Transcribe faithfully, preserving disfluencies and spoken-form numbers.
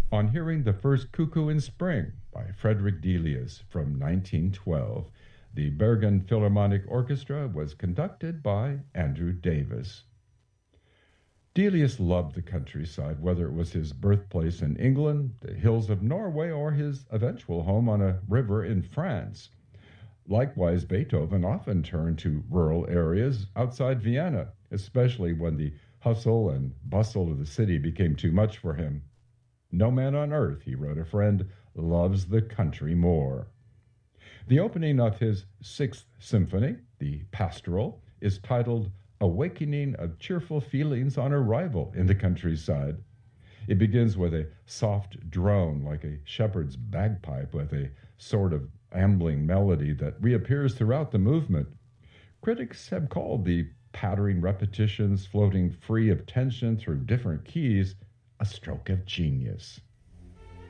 On hearing the first Cuckoo in Spring by Frederick Delius from nineteen twelve, the Bergen Philharmonic Orchestra was conducted by Andrew Davis. Delius loved the countryside, whether it was his birthplace in England, the hills of Norway, or his eventual home on a river in France. Likewise, Beethoven often turned to rural areas outside Vienna, especially when the hustle and bustle of the city became too much for him. No man on earth, he wrote a friend, loves the country more. The opening of his Sixth Symphony, the Pastoral, is titled Awakening of Cheerful Feelings on Arrival in the Countryside. It begins with a soft drone like a shepherd's bagpipe with a sort of ambling melody that reappears throughout the movement. Critics have called the pattering repetitions floating free of tension through different keys a stroke of genius.